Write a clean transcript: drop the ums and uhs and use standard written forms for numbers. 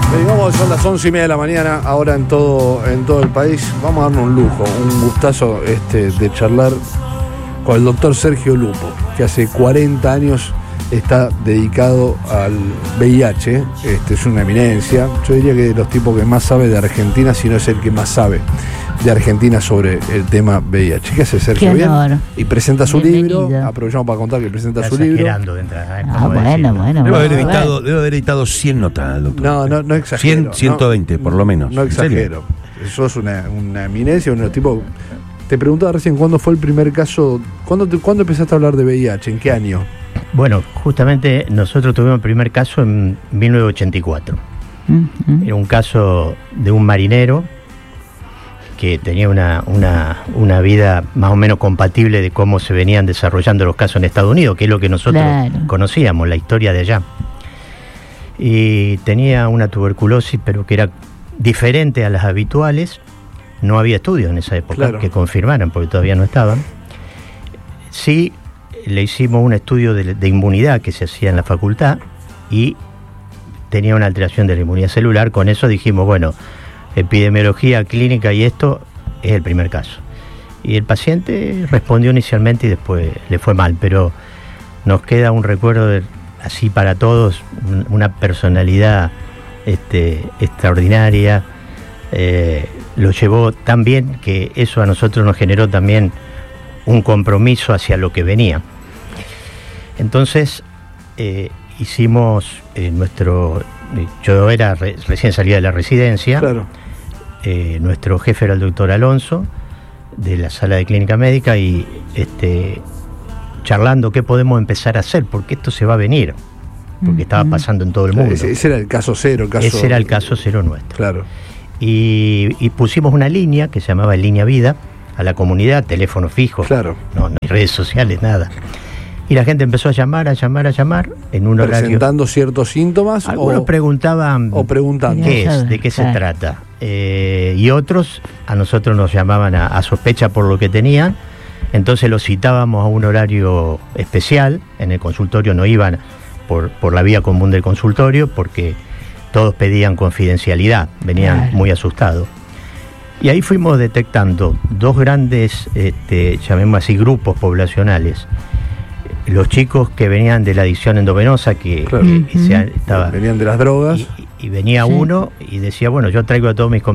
Vamos, son las 11:30 de la mañana, ahora en todo el país. Vamos a darnos un lujo, un gustazo de charlar con el doctor Sergio Lupo, que hace 40 años está dedicado al VIH. Es una eminencia. Yo diría que de los tipos que más sabe de Argentina, si no es el que más sabe de Argentina sobre el tema VIH. ¿Qué hace Sergio? Bien. Y presenta su Bienvenido. libro. Aprovechamos para contar que presenta Está su libro. exagerando de entrada, Bueno. Debe haber editado 100 notas, doctor. No exagero. 120, por lo menos. No ¿En serio? exagero. Sos una eminencia, un tipo. Te preguntaba recién cuándo fue el primer caso. ¿Cuándo empezaste a hablar de VIH? ¿En qué año? Bueno, justamente nosotros tuvimos el primer caso en 1984. Era un caso de un marinero que tenía una vida más o menos compatible de cómo se venían desarrollando los casos en Estados Unidos, que es lo que nosotros conocíamos, la historia de allá. Y tenía una tuberculosis, pero que era diferente a las habituales. No había estudios en esa época que confirmaran, porque todavía no estaban. Sí, le hicimos un estudio de inmunidad que se hacía en la facultad y tenía una alteración de la inmunidad celular. Con eso dijimos, bueno, epidemiología clínica y esto es el primer caso. Y el paciente respondió inicialmente y después le fue mal, pero nos queda un recuerdo así para todos, una personalidad extraordinaria. Lo llevó tan bien que eso a nosotros nos generó también un compromiso hacia lo que venía. Entonces hicimos yo era recién salida de la residencia. Nuestro jefe era el doctor Alonso, de la sala de clínica médica, y charlando qué podemos empezar a hacer, porque esto se va a venir, porque estaba pasando en todo el mundo. Ese era el caso cero. Ese era el caso cero nuestro. Claro. Y pusimos una línea que se llamaba Línea Vida a la comunidad, teléfono fijo, no hay redes sociales, nada. Y la gente empezó a llamar en un horario. ¿Presentando ciertos síntomas? Algunos preguntaban. O preguntando. ¿De qué se trata? Y otros a nosotros nos llamaban a sospecha por lo que tenían. Entonces los citábamos a un horario especial. En el consultorio no iban por la vía común del consultorio, porque todos pedían confidencialidad, venían muy asustados. Y ahí fuimos detectando dos grandes, llamemos así, grupos poblacionales. Los chicos que venían de la adicción endovenosa, venían de las drogas. Y venía uno y decía, bueno, yo traigo a todos mis compañeros